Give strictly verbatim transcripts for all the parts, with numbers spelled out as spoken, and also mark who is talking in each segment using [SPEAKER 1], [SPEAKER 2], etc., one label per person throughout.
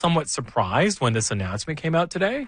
[SPEAKER 1] somewhat surprised when this announcement came out today?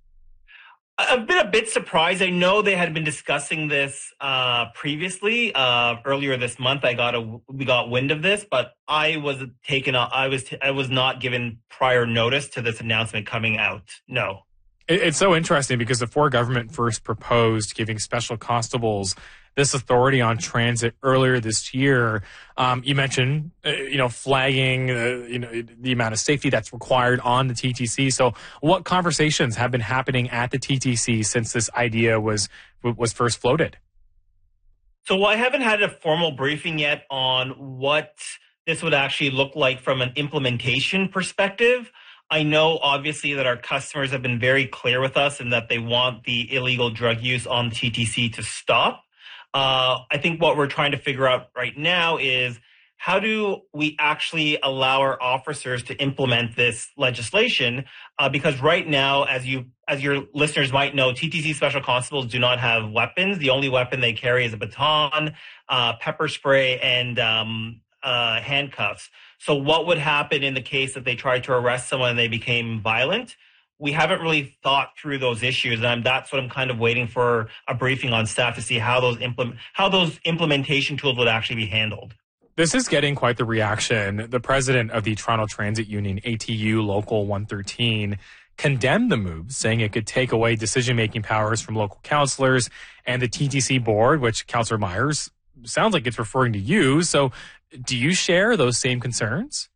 [SPEAKER 2] I've been a bit surprised. I know they had been discussing this uh, previously. Uh, earlier this month, I got a we got wind of this, but I was taken. I was I was not given prior notice to this announcement coming out. No.
[SPEAKER 1] It's so interesting because the Ford government first proposed giving special constables this authority on transit earlier this year. Um, you mentioned, uh, you know, flagging, uh, you know, the amount of safety that's required on the T T C. So, what conversations have been happening at the T T C since this idea was was first floated?
[SPEAKER 2] So, I haven't had a formal briefing yet on what this would actually look like from an implementation perspective. I know, obviously, that our customers have been very clear with us and that they want the illegal drug use on the T T C to stop. Uh, I think what we're trying to figure out right now is how do we actually allow our officers to implement this legislation? Uh, because right now, as you as your listeners might know, T T C special constables do not have weapons. The only weapon they carry is a baton, uh, pepper spray, and um, uh, handcuffs. So what would happen in the case that they tried to arrest someone and they became violent? We haven't really thought through those issues, and I'm, that's what I'm kind of waiting for a briefing on staff to see how those implement how those implementation tools would actually be handled.
[SPEAKER 1] This is getting quite the reaction. The president of the Toronto Transit Union, A T U Local one thirteen, condemned the move, saying it could take away decision-making powers from local councillors and the T T C board, which Councillor Myers sounds like it's referring to you. So do you share those same concerns?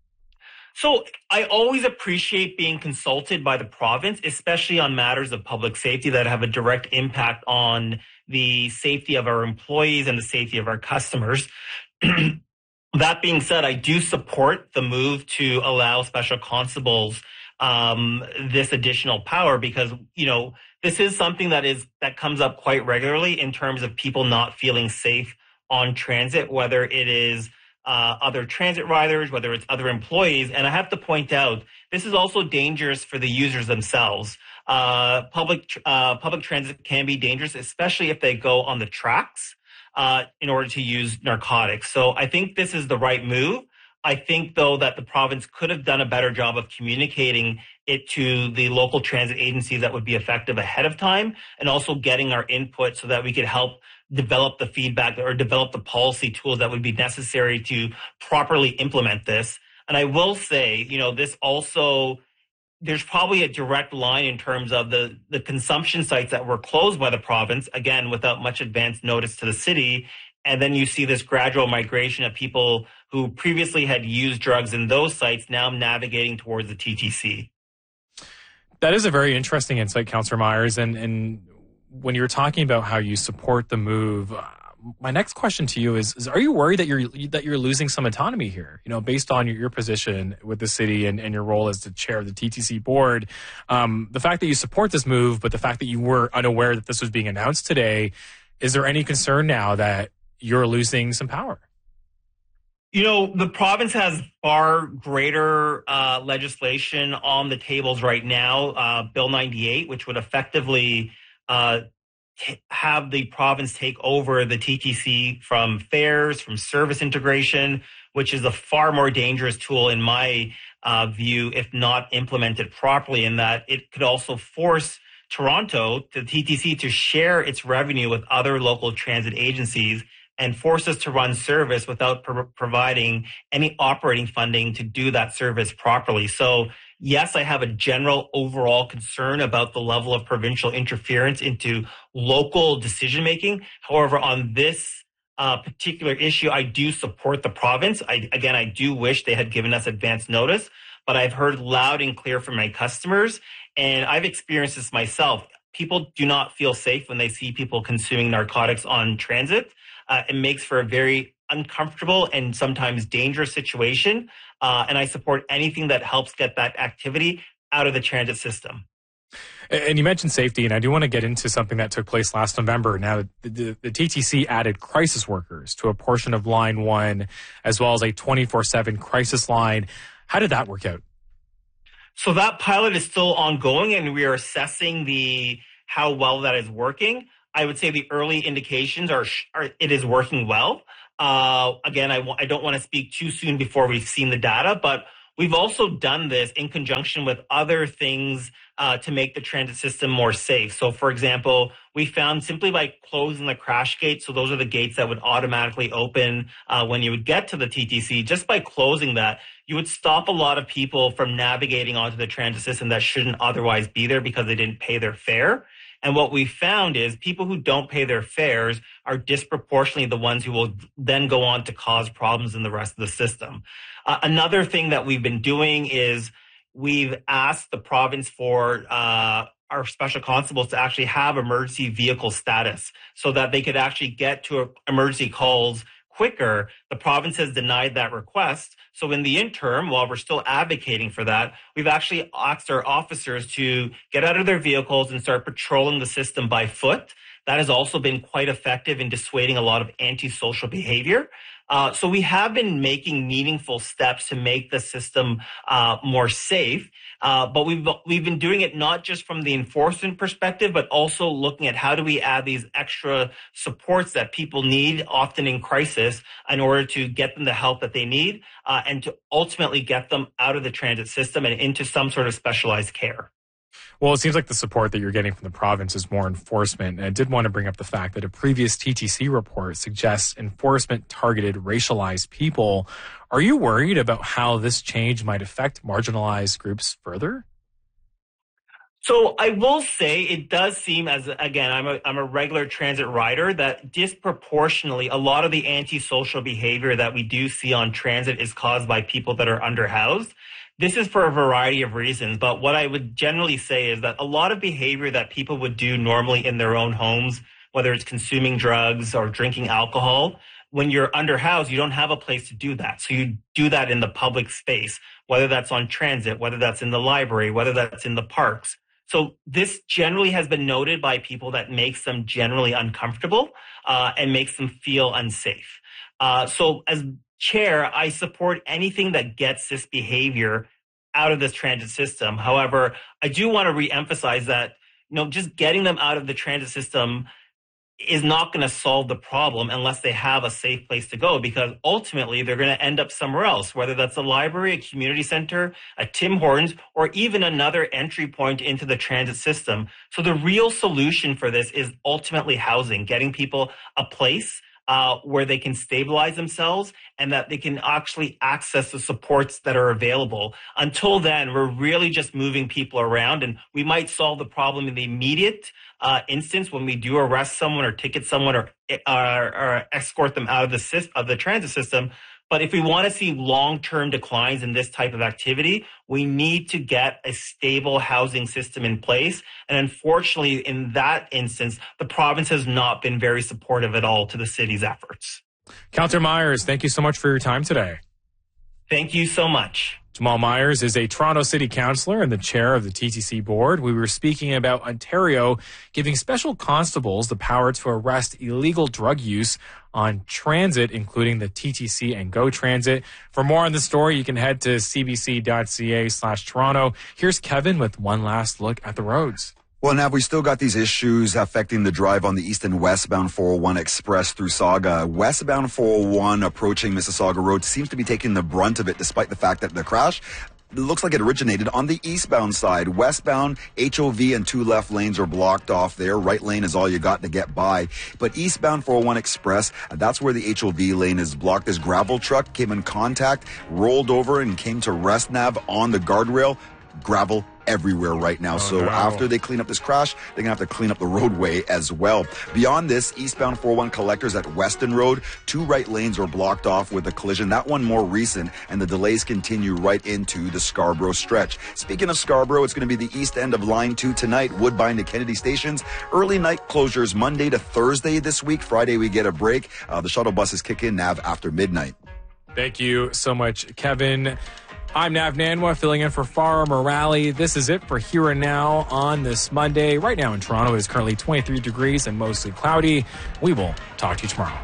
[SPEAKER 2] So I always appreciate being consulted by the province, especially on matters of public safety that have a direct impact on the safety of our employees and the safety of our customers. That being said, I do support the move to allow special constables um, this additional power because, you know, this is something that is that comes up quite regularly in terms of people not feeling safe on transit, whether it is Uh, other transit riders, whether it's other employees. And I have to point out, this is also dangerous for the users themselves. Uh, public uh, public transit can be dangerous, especially if they go on the tracks uh, in order to use narcotics. So I think this is the right move. I think, though, that the province could have done a better job of communicating it to the local transit agencies that would be effective ahead of time, and also getting our input so that we could help develop the feedback or develop the policy tools that would be necessary to properly implement this. And I will say, you know, this also, there's probably a direct line in terms of the, the consumption sites that were closed by the province, again, without much advance notice to the city. And then you see this gradual migration of people who previously had used drugs in those sites now navigating towards the T T C.
[SPEAKER 1] That is a very interesting insight, Councillor Myers. And, and when you're talking about how you support the move, uh, my next question to you is, is, are you worried that you're that you're losing some autonomy here? You know, based on your, your position with the city and, and your role as the chair of the T T C board, um, the fact that you support this move, but the fact that you were unaware that this was being announced today, is there any concern now that you're losing some power?
[SPEAKER 2] You know, the province has far greater uh, legislation on the tables right now, uh, Bill ninety-eight, which would effectively uh, t- have the province take over the T T C from fares, from service integration, which is a far more dangerous tool in my uh, view, if not implemented properly, in that it could also force Toronto, the T T C, to share its revenue with other local transit agencies and force us to run service without pro- providing any operating funding to do that service properly. So, yes, I have a general overall concern about the level of provincial interference into local decision-making. However, on this uh, particular issue, I do support the province. I, again, I do wish they had given us advance notice, but I've heard loud and clear from my customers, and I've experienced this myself. People do not feel safe when they see people consuming narcotics on transit. Uh, it makes for a very uncomfortable and sometimes dangerous situation. Uh, and I support anything that helps get that activity out of the transit system.
[SPEAKER 1] And you mentioned safety, and I do want to get into something that took place last November. Now, the, the, the T T C added crisis workers to a portion of Line one, as well as a twenty-four seven crisis line. How did that work out?
[SPEAKER 2] So that pilot is still ongoing, and we are assessing the how well that is working. I would say the early indications are, are it is working well. Uh, again, I, w- I don't want to speak too soon before we've seen the data, but We've also done this in conjunction with other things uh, to make the transit system more safe. So, for example, we found simply by closing the crash gates, so those are the gates that would automatically open uh, when you would get to the T T C, just by closing that, you would stop a lot of people from navigating onto the transit system that shouldn't otherwise be there because they didn't pay their fare. And what we found is people who don't pay their fares are disproportionately the ones who will then go on to cause problems in the rest of the system. Uh, another thing that we've been doing is we've asked the province for uh, our special constables to actually have emergency vehicle status so that they could actually get to emergency calls quicker. The province has denied that request. So in the interim, while we're still advocating for that, we've actually asked our officers to get out of their vehicles and start patrolling the system by foot. That has also been quite effective in dissuading a lot of antisocial behavior. Uh, so we have been making meaningful steps to make the system uh, more safe. Uh, but we've we've been doing it not just from the enforcement perspective, but also looking at how do we add these extra supports that people need, often in crisis, in order to get them the help that they need uh, and to ultimately get them out of the transit system and into some sort of specialized care.
[SPEAKER 1] Well, it seems like the support that you're getting from the province is more enforcement. And I did want to bring up the fact that a previous T T C report suggests enforcement targeted racialized people. Are you worried about how this change might affect marginalized groups further?
[SPEAKER 2] So I will say it does seem, as again, I'm a I'm a regular transit rider, that disproportionately a lot of the antisocial behavior that we do see on transit is caused by people that are underhoused. This is for a variety of reasons, but what I would generally say is that a lot of behavior that people would do normally in their own homes, whether it's consuming drugs or drinking alcohol, when you're underhoused, you don't have a place to do that. So you do that in the public space, whether that's on transit, whether that's in the library, whether that's in the parks. So this generally has been noted by people that makes them generally uncomfortable uh, and makes them feel unsafe. Uh, so as chair, I support anything that gets this behavior out of this transit system. However, I do want to reemphasize that, you know, just getting them out of the transit system is not going to solve the problem unless they have a safe place to go, because ultimately they're going to end up somewhere else, whether that's a library, a community center, a Tim Hortons, or even another entry point into the transit system. So the real solution for this is ultimately housing, getting people a place Uh, where they can stabilize themselves and that they can actually access the supports that are available. Until then, we're really just moving people around, and we might solve the problem in the immediate uh, instance when we do arrest someone or ticket someone or, or, or escort them out of the, of the transit system. But if we want to see long-term declines in this type of activity, we need to get a stable housing system in place. And unfortunately, in that instance, the province has not been very supportive at all to the city's efforts.
[SPEAKER 1] Councillor Myers, thank you so much for your time today.
[SPEAKER 2] Thank you so much.
[SPEAKER 1] Jamal Myers is a Toronto City Councillor and the chair of the T T C board. We were speaking about Ontario giving special constables the power to arrest illegal drug use on transit, including the T T C and Go Transit. For more on the story, you can head to cbc.ca slash Toronto. Here's Kevin with one last look at the roads.
[SPEAKER 3] Well, Nav, we still got these issues affecting the drive on the east and westbound four oh one express through Saga. Westbound four oh one approaching Mississauga Road seems to be taking the brunt of it, despite the fact that the crash it looks like it originated on the eastbound side. Westbound, H O V and two left lanes are blocked off there. Right lane is all you got to get by. But eastbound four oh one Express, that's where the H O V lane is blocked. This gravel truck came in contact, rolled over, and came to rest, Nav, on the guardrail. Gravel everywhere right now.
[SPEAKER 1] Oh,
[SPEAKER 3] so
[SPEAKER 1] no.
[SPEAKER 3] after they clean up this crash, they're going to have to clean up the roadway as well. Beyond this, eastbound four oh one collectors at Weston Road, two right lanes were blocked off with a collision. That one more recent, and the delays continue right into the Scarborough stretch. Speaking of Scarborough, it's going to be the east end of Line two tonight, Woodbine to Kennedy stations. Early night closures Monday to Thursday this week. Friday we get a break. Uh, the shuttle buses kick in, Nav, after midnight.
[SPEAKER 1] Thank you so much, Kevin. I'm Nav Nanwa, filling in for Farah Morale. This is it for Here and Now on this Monday. Right now in Toronto, it is currently twenty-three degrees and mostly cloudy. We will talk to you tomorrow.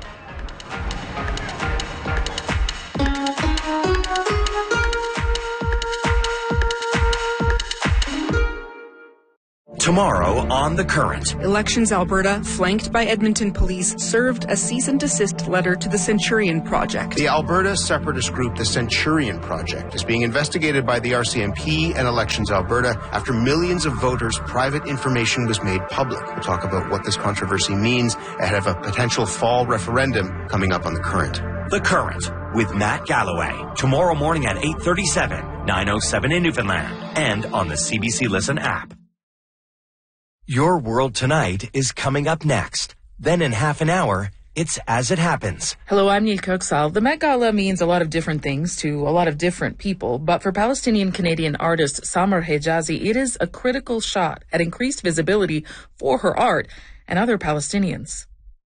[SPEAKER 4] Tomorrow on The Current.
[SPEAKER 5] Elections Alberta, flanked by Edmonton police, served a cease and desist letter to the Centurion Project.
[SPEAKER 6] The Alberta separatist group, the Centurion Project, is being investigated by the R C M P and Elections Alberta after millions of voters' private information was made public. We'll talk about what this controversy means ahead of a potential fall referendum coming up on The Current.
[SPEAKER 4] The Current with Matt Galloway. Tomorrow morning at eight thirty-seven, nine oh seven in Newfoundland, and on the C B C Listen app. Your World Tonight is coming up next. Then in half an hour, it's As It Happens.
[SPEAKER 7] Hello, I'm Neil Koksal. The Met Gala means a lot of different things to a lot of different people, but for Palestinian-Canadian artist Samar Hejazi, it is a critical shot at increased visibility for her art and other Palestinians.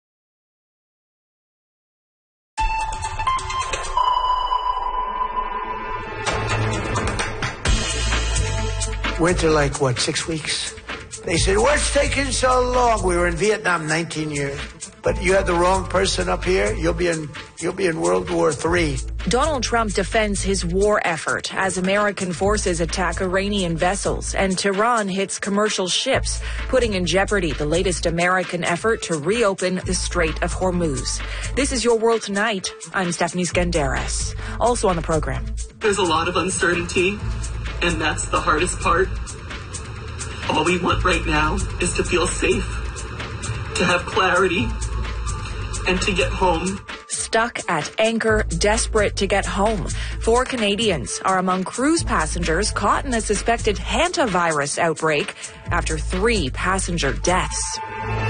[SPEAKER 8] Winter like, what, six weeks? They said, what's taking so long? We were in Vietnam nineteen years. But you had the wrong person up here, you'll be in you'll be in World War Three.
[SPEAKER 9] Donald Trump defends his war effort as American forces attack Iranian vessels and Tehran hits commercial ships, putting in jeopardy the latest American effort to reopen the Strait of Hormuz. This is Your World Tonight. I'm Stephanie Skandaris. Also on the program.
[SPEAKER 10] There's a lot of uncertainty, and that's the hardest part. All we want right now is to feel safe, to have clarity, and to get home.
[SPEAKER 9] Stuck at anchor, desperate to get home. Four Canadians are among cruise passengers caught in a suspected hantavirus outbreak after three passenger deaths.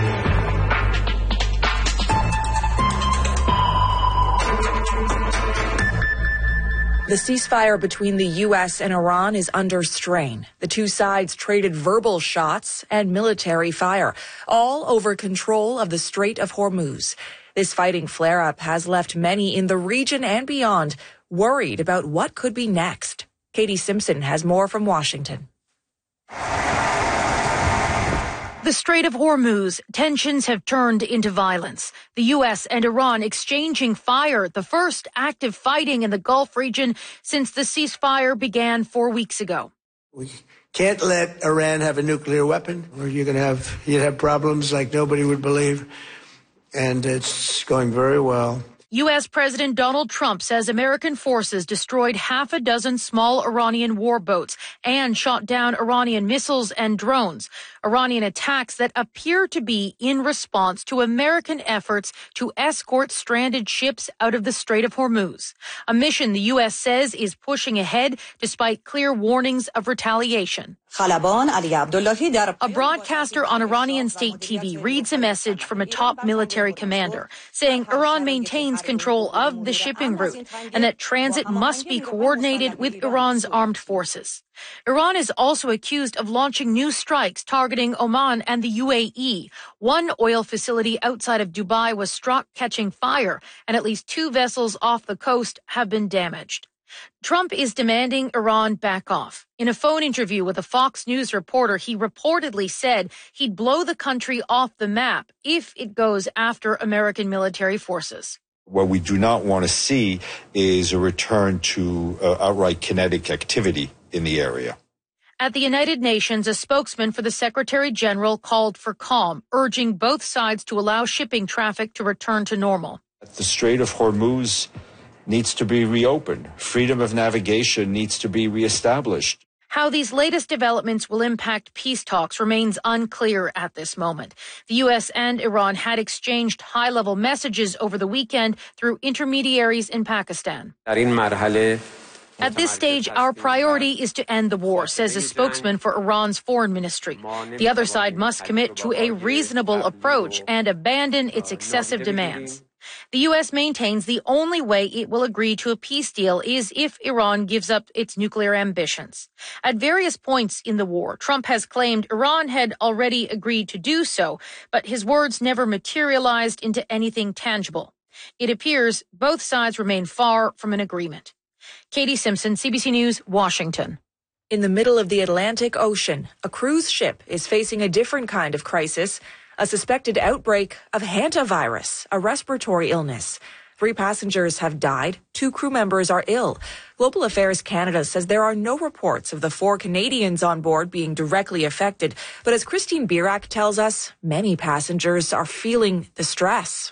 [SPEAKER 9] The ceasefire between the U S and Iran is under strain. The two sides traded verbal shots and military fire, all over control of the Strait of Hormuz. This fighting flare-up has left many in the region and beyond worried about what could be next. Katie Simpson has more from Washington.
[SPEAKER 11] The Strait of Hormuz, tensions have turned into violence. The U S and Iran exchanging fire, the first active fighting in the Gulf region since the ceasefire began four weeks ago.
[SPEAKER 8] We can't let Iran have a nuclear weapon, or you're going to have you'd have problems like nobody would believe. And it's going very well.
[SPEAKER 11] U S. President Donald Trump says American forces destroyed half a dozen small Iranian warboats and shot down Iranian missiles and drones. Iranian attacks that appear to be in response to American efforts to escort stranded ships out of the Strait of Hormuz. A mission the U S says is pushing ahead despite clear warnings of retaliation. A broadcaster on Iranian state T V reads a message from a top military commander saying Iran maintains control of the shipping route and that transit must be coordinated with Iran's armed forces. Iran is also accused of launching new strikes targeting Oman and the U A E. One oil facility outside of Dubai was struck catching fire, and at least two vessels off the coast have been damaged. Trump is demanding Iran back off. In a phone interview with a Fox News reporter, he reportedly said he'd blow the country off the map if it goes after American military forces.
[SPEAKER 12] What we do not want to see is a return to uh, outright kinetic activity in the area.
[SPEAKER 11] At the United Nations, a spokesman for the Secretary General called for calm, urging both sides to allow shipping traffic to return to normal.
[SPEAKER 12] The Strait of Hormuz needs to be reopened. Freedom of navigation needs to be reestablished.
[SPEAKER 11] How these latest developments will impact peace talks remains unclear at this moment. The U S and Iran had exchanged high-level messages over the weekend through intermediaries in Pakistan. At this stage, our priority is to end the war, says a spokesman for Iran's foreign ministry. The other side must commit to a reasonable approach and abandon its excessive demands. The U S maintains the only way it will agree to a peace deal is if Iran gives up its nuclear ambitions. At various points in the war, Trump has claimed Iran had already agreed to do so, but his words never materialized into anything tangible. It appears both sides remain far from an agreement. Katie Simpson, C B C News, Washington.
[SPEAKER 9] In the middle of the Atlantic Ocean, a cruise ship is facing a different kind of crisis, a suspected outbreak of hantavirus, a respiratory illness. Three passengers have died. Two crew members are ill. Global Affairs Canada says there are no reports of the four Canadians on board being directly affected. But as Christine Birak tells us, many passengers are feeling the stress.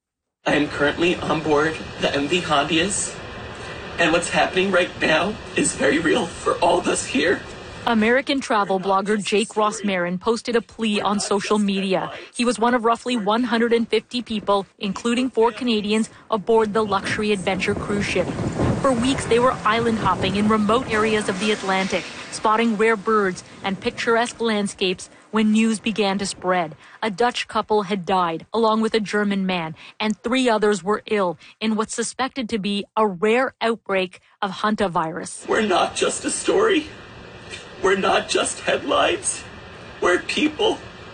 [SPEAKER 10] I am currently on board the M V Hondius, and what's happening right now is very real for all of us here.
[SPEAKER 11] American travel blogger Jake Ross Marin posted a plea on social media. He was one of roughly one hundred fifty people, including four Canadians, aboard the luxury adventure cruise ship. For weeks, they were island hopping in remote areas of the Atlantic, spotting rare birds and picturesque landscapes when news began to spread. A Dutch couple had died, along with a German man, and three others were ill in what's suspected to be a rare outbreak of hantavirus.
[SPEAKER 10] We're not just a story. We're not just headlines. We're people.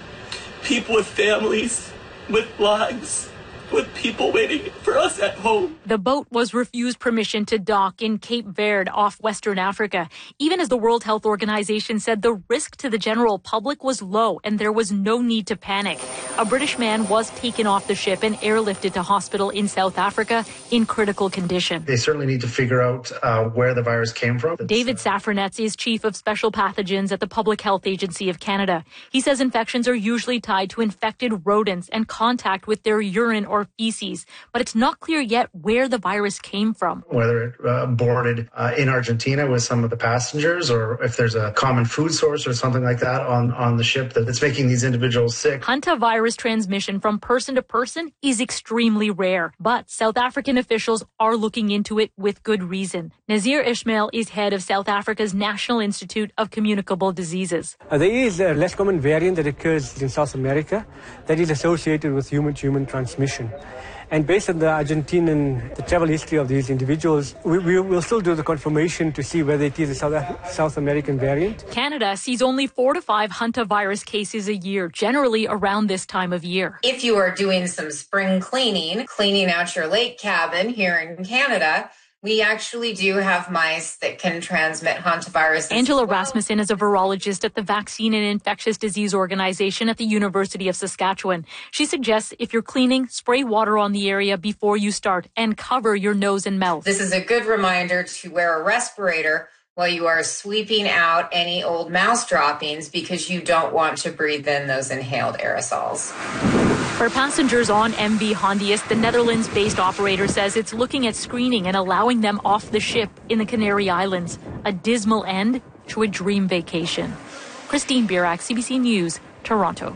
[SPEAKER 10] People with families, with lives, with people waiting for us at home.
[SPEAKER 11] The boat was refused permission to dock in Cape Verde off Western Africa, even as the World Health Organization said the risk to the general public was low and there was no need to panic. A British man was taken off the ship and airlifted to hospital in South Africa in critical condition.
[SPEAKER 13] They certainly need to figure out uh, where the virus came from.
[SPEAKER 11] David Safranetz is Chief of Special Pathogens at the Public Health Agency of Canada. He says infections are usually tied to infected rodents and contact with their urine or or feces, but it's not clear yet where the virus came from.
[SPEAKER 13] Whether it uh, boarded uh, in Argentina with some of the passengers, or if there's a common food source or something like that on, on the ship that's making these individuals sick.
[SPEAKER 11] Hantavirus transmission from person to person is extremely rare, but South African officials are looking into it with good reason. Nazir Ismail is head of South Africa's National Institute of Communicable Diseases.
[SPEAKER 14] Uh, there is a less common variant that occurs in South America that is associated with human-to-human transmission. And based on the Argentinian the travel history of these individuals, we, we will still do the confirmation to see whether it is a South, South American variant.
[SPEAKER 11] Canada sees only four to five hantavirus cases a year, generally around this time of year.
[SPEAKER 15] If you are doing some spring cleaning, cleaning out your lake cabin here in Canada, we actually do have mice that can transmit hantavirus.
[SPEAKER 11] Angela Rasmussen is a virologist at the Vaccine and Infectious Disease Organization at the University of Saskatchewan. She suggests if you're cleaning, spray water on the area before you start and cover your nose and mouth.
[SPEAKER 15] This is a good reminder to wear a respirator while you are sweeping out any old mouse droppings because you don't want to breathe in those inhaled aerosols.
[SPEAKER 11] For passengers on M V Hondius, the Netherlands-based operator says it's looking at screening and allowing them off the ship in the Canary Islands. A dismal end to a dream vacation. Christine Birak, C B C News, Toronto.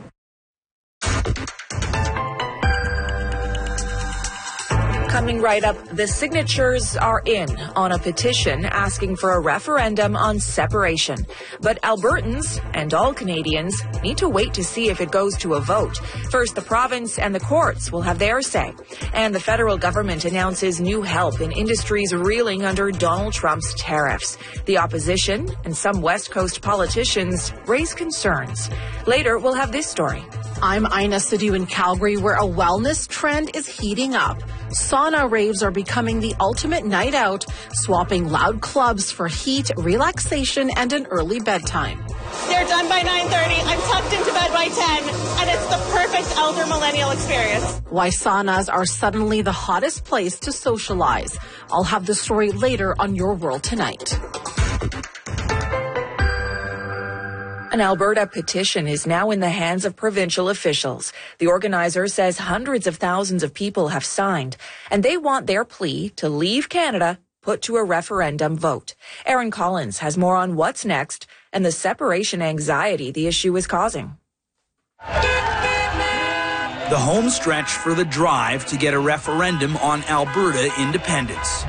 [SPEAKER 9] Coming right up, the signatures are in on a petition asking for a referendum on separation. But Albertans and all Canadians need to wait to see if it goes to a vote. First, the province and the courts will have their say. And the federal government announces new help in industries reeling under Donald Trump's tariffs. The opposition and some West Coast politicians raise concerns. Later, we'll have this story.
[SPEAKER 16] I'm Ina Sidhu in Calgary, where a wellness trend is heating up. Sauna raves are becoming the ultimate night out, swapping loud clubs for heat, relaxation, and an early bedtime.
[SPEAKER 17] They're done by nine thirty. I'm tucked into bed by ten, and it's the perfect elder millennial experience.
[SPEAKER 16] Why saunas are suddenly the hottest place to socialize. I'll have the story later on Your World Tonight.
[SPEAKER 9] An Alberta petition is now in the hands of provincial officials. The organizer says hundreds of thousands of people have signed, and they want their plea to leave Canada put to a referendum vote. Aaron Collins has more on what's next and the separation anxiety the issue is causing.
[SPEAKER 18] The home stretch for the drive to get a referendum on Alberta independence.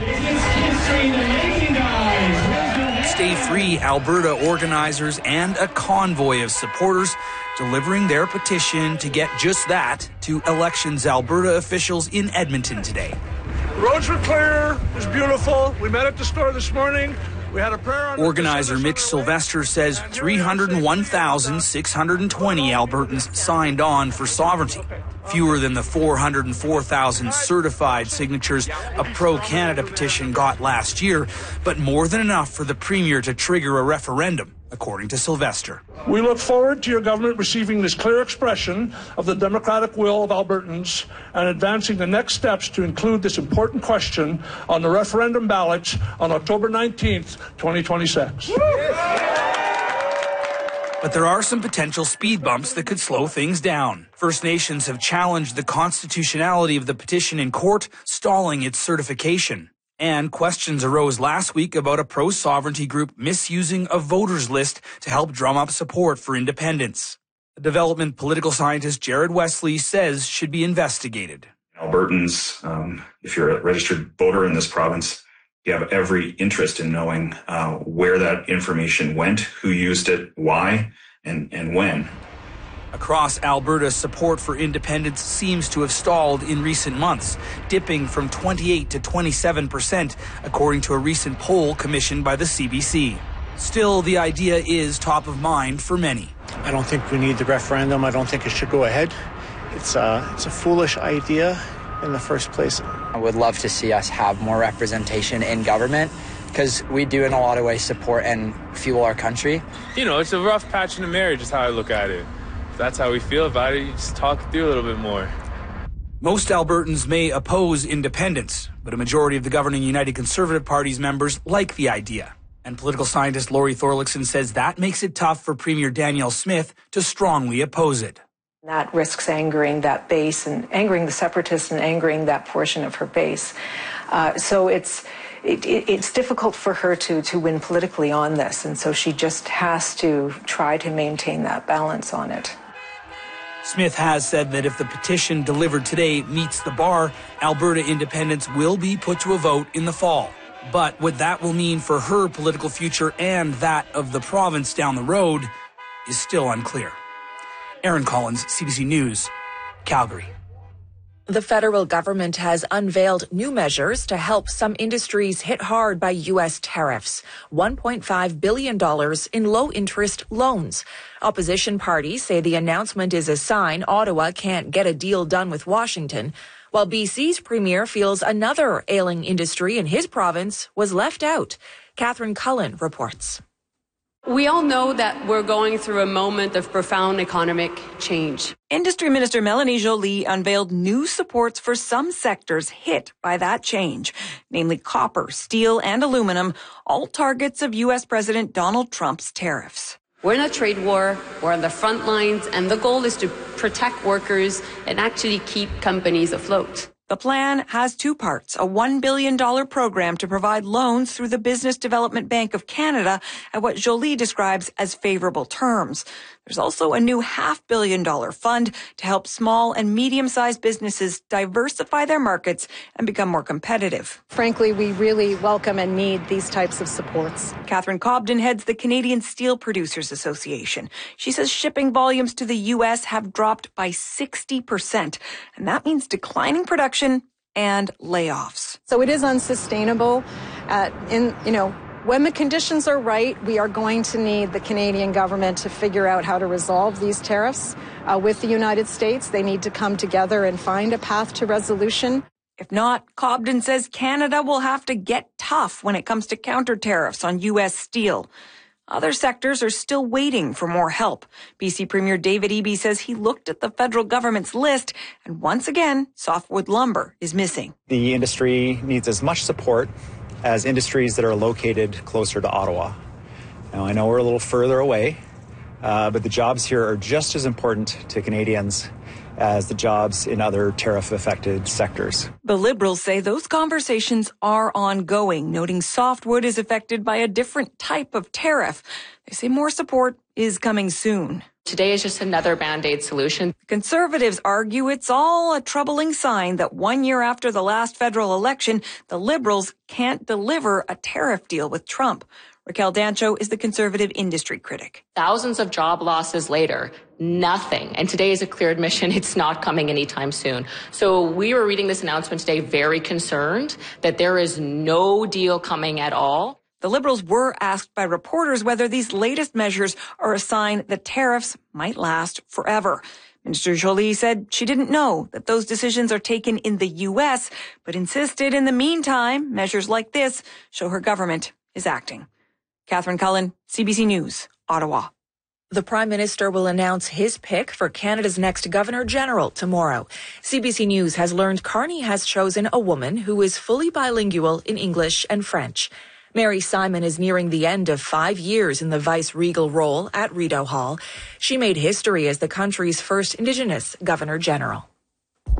[SPEAKER 18] Stay Free Alberta organizers and a convoy of supporters delivering their petition to get just that to Elections Alberta officials in Edmonton today.
[SPEAKER 19] The roads were clear. It was beautiful. We met at the store this morning. We had a prayer on.
[SPEAKER 18] Organizer Mitch Sylvester says three hundred one thousand six hundred twenty Albertans signed on for sovereignty. Fewer than the four hundred four thousand certified signatures a pro-Canada petition got last year, but more than enough for the Premier to trigger a referendum. according to Sylvester.
[SPEAKER 19] We look forward to your government receiving this clear expression of the democratic will of Albertans and advancing the next steps to include this important question on the referendum ballots on October nineteenth, twenty twenty-six.
[SPEAKER 18] But there are some potential speed bumps that could slow things down. First Nations have challenged the constitutionality of the petition in court, stalling its certification. And questions arose last week about a pro-sovereignty group misusing a voters list to help drum up support for independence. A development political scientist Jared Wesley says should be investigated.
[SPEAKER 20] Albertans, um, if you're a registered voter in this province, you have every interest in knowing uh, where that information went, who used it, why, and, and when.
[SPEAKER 18] Across Alberta, support for independence seems to have stalled in recent months, dipping from twenty-eight to twenty-seven percent, according to a recent poll commissioned by the C B C. Still, the idea is top of mind for many.
[SPEAKER 21] I don't think we need the referendum. I don't think it should go ahead. It's a, it's a foolish idea in the first place.
[SPEAKER 22] I would love to see us have more representation in government because we do in a lot of ways support and fuel our country.
[SPEAKER 23] You know, it's a rough patch in the marriage is how I look at it. If that's how we feel about it, you just talk it through a little bit more.
[SPEAKER 18] Most Albertans may oppose independence, but a majority of the governing United Conservative Party's members like the idea. And political scientist Laurie Thorlickson says that makes it tough for Premier Danielle Smith to strongly oppose it.
[SPEAKER 24] That risks angering that base and angering the separatists and angering that portion of her base. Uh, so it's it, it, it's difficult for her to, to win politically on this. And so she just has to try to maintain that balance on it.
[SPEAKER 18] Smith has said that if the petition delivered today meets the bar, Alberta independence will be put to a vote in the fall. But what that will mean for her political future and that of the province down the road is still unclear. Aaron Collins, C B C News, Calgary.
[SPEAKER 9] The federal government has unveiled new measures to help some industries hit hard by U S tariffs. one point five billion dollars in low-interest loans. Opposition parties say the announcement is a sign Ottawa can't get a deal done with Washington, while B C's premier feels another ailing industry in his province was left out. Catherine Cullen reports.
[SPEAKER 25] We all know that we're going through a moment of profound economic change.
[SPEAKER 26] Industry Minister Melanie Joly unveiled new supports for some sectors hit by that change, namely copper, steel, and aluminum, all targets of U S President Donald Trump's tariffs.
[SPEAKER 25] We're in a trade war, we're on the front lines, and the goal is to protect workers and actually keep companies afloat.
[SPEAKER 26] The plan has two parts, a one billion dollars program to provide loans through the Business Development Bank of Canada at what Joly describes as favorable terms. There's also a new half billion dollar fund to help small and medium-sized businesses diversify their markets and become more competitive.
[SPEAKER 27] Frankly, we really welcome and need these types of supports.
[SPEAKER 26] Catherine Cobden heads the Canadian Steel Producers Association. She says shipping volumes to the U S have dropped by sixty percent, and that means declining production and layoffs.
[SPEAKER 27] So it is unsustainable. Uh, in, you know, when the conditions are right, we are going to need the Canadian government to figure out how to resolve these tariffs uh, with the United States. They need to come together and find a path to resolution.
[SPEAKER 26] If not, Cobden says Canada will have to get tough when it comes to counter tariffs on U S steel. Other sectors are still waiting for more help. B C Premier David Eby says he looked at the federal government's list, and once again, softwood lumber is missing.
[SPEAKER 28] The industry needs as much support as industries that are located closer to Ottawa. Now, I know we're a little further away, uh, but the jobs here are just as important to Canadians as the jobs in other tariff-affected sectors.
[SPEAKER 26] The Liberals say those conversations are ongoing, noting softwood is affected by a different type of tariff. They say more support is coming soon.
[SPEAKER 29] Today is just another Band-Aid solution.
[SPEAKER 26] Conservatives argue it's all a troubling sign that one year after the last federal election, the Liberals can't deliver a tariff deal with Trump. Raquel Dancho is the conservative industry critic.
[SPEAKER 29] Thousands of job losses later, nothing. And today is a clear admission it's not coming anytime soon. So we were reading this announcement today very concerned that there is no deal coming at all.
[SPEAKER 26] The Liberals were asked by reporters whether these latest measures are a sign that tariffs might last forever. Minister Joly said she didn't know that those decisions are taken in the U S, but insisted in the meantime, measures like this show her government is acting. Catherine Cullen, C B C News, Ottawa.
[SPEAKER 9] The Prime Minister will announce his pick for Canada's next Governor General tomorrow. C B C News has learned Carney has chosen a woman who is fully bilingual in English and French. Mary Simon is nearing the end of five years in the vice-regal role at Rideau Hall. She made history as the country's first Indigenous Governor General.